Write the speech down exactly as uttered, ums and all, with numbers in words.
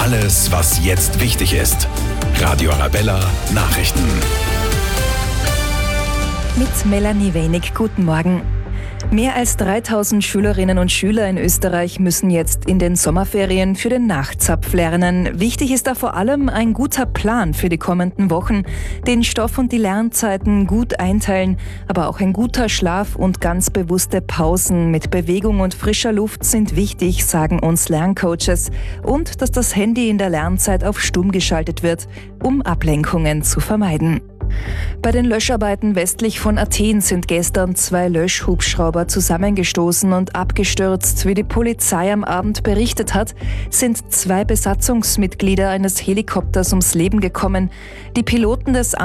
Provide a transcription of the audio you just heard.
Alles, was jetzt wichtig ist. Radio Arabella Nachrichten. Mit Melanie Wenig, guten Morgen. Mehr als dreitausend Schülerinnen und Schüler in Österreich müssen jetzt in den Sommerferien für den Nachzapf lernen. Wichtig ist da vor allem ein guter Plan für die kommenden Wochen, den Stoff und die Lernzeiten gut einteilen, aber auch ein guter Schlaf und ganz bewusste Pausen mit Bewegung und frischer Luft sind wichtig, sagen uns Lerncoaches. Und dass das Handy in der Lernzeit auf stumm geschaltet wird, um Ablenkungen zu vermeiden. Bei den Löscharbeiten westlich von Athen sind gestern zwei Löschhubschrauber zusammengestoßen und abgestürzt. Wie die Polizei am Abend berichtet hat, sind zwei Besatzungsmitglieder eines Helikopters ums Leben gekommen. Die Piloten des